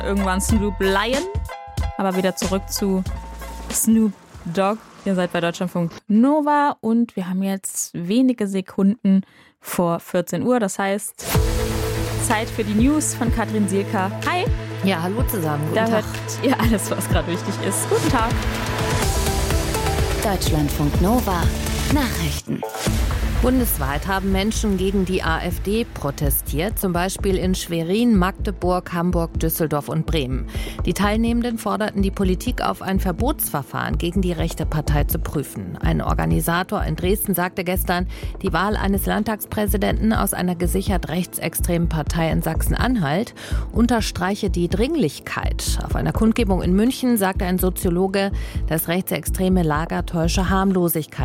irgendwann Snoop Lion. Aber wieder zurück zu Snoop Dogg. Ihr seid bei Deutschlandfunk Nova und wir haben jetzt wenige Sekunden vor 14 Uhr. Das heißt, Zeit für die News von Katrin Sielka. Hi! Ja, hallo zusammen. Guten Tag. Hört ihr alles, was gerade wichtig ist. Guten Tag. Deutschlandfunk Nova. Nachrichten. Bundesweit haben Menschen gegen die AfD protestiert, zum Beispiel in Schwerin, Magdeburg, Hamburg, Düsseldorf und Bremen. Die Teilnehmenden forderten die Politik auf, ein Verbotsverfahren gegen die rechte Partei zu prüfen. Ein Organisator in Dresden sagte gestern, die Wahl eines Landtagspräsidenten aus einer gesichert rechtsextremen Partei in Sachsen-Anhalt unterstreiche die Dringlichkeit. Auf einer Kundgebung in München sagte ein Soziologe, das rechtsextreme Lager täusche Harmlosigkeit